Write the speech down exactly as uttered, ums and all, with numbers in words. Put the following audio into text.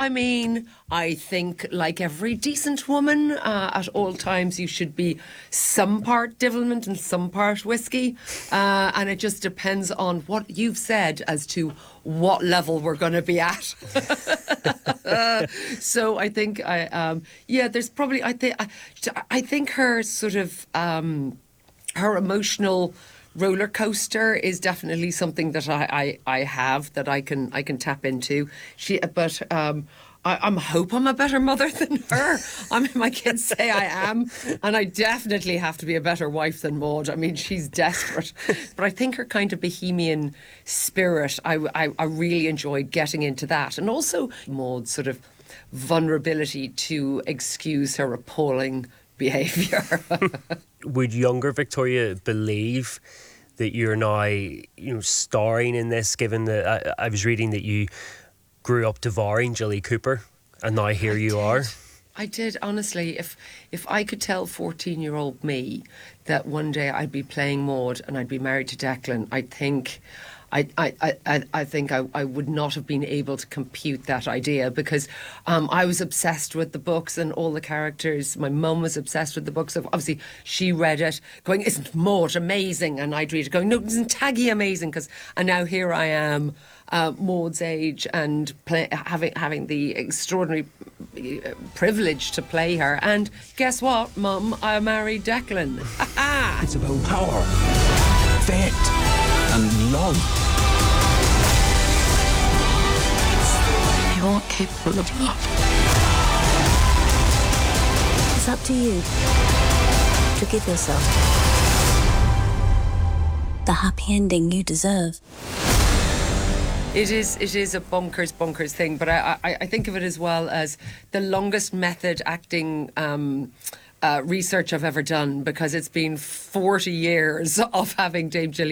I mean, I think, like every decent woman, uh, at all times you should be some part devilment and some part whiskey. Uh, and it just depends on what you've said as to what level we're going to be at. uh, so I think, I um, yeah, there's probably, I, th- I, I think her sort of, um, her emotional roller coaster is definitely something that I, I, I have that I can I can tap into. She, but um, I I'm hope I'm a better mother than her. I mean, my kids say I am, and I definitely have to be a better wife than Maud. I mean, she's desperate, but I think her kind of bohemian spirit, I, I, I really enjoyed getting into that, and also Maud's sort of vulnerability to excuse her appalling behaviour. Would younger Victoria believe that you're now, you know, starring in this, given that I, I was reading that you grew up devouring Jilly Cooper and now here I you did. are? I did, honestly. If if I could tell fourteen-year-old me that one day I'd be playing Maud and I'd be married to Declan, I think... I, I, I, I think I, I would not have been able to compute that idea, because um, I was obsessed with the books and all the characters. My mum was obsessed with the books. So obviously, she read it, going, "Isn't Maud amazing?" And I'd read it, going, "No, isn't Taggy amazing?" Because and now here I am, uh, Maud's age, and play, having having the extraordinary privilege to play her. And guess what, Mum? I married Declan. It's about power, fate, and love. You aren't capable of love. It's up to you to give yourself the happy ending you deserve. It is it is a bonkers, bonkers thing, but I, I, I think of it as well as the longest method acting um, uh, research I've ever done, because it's been forty years of having Dame Gillian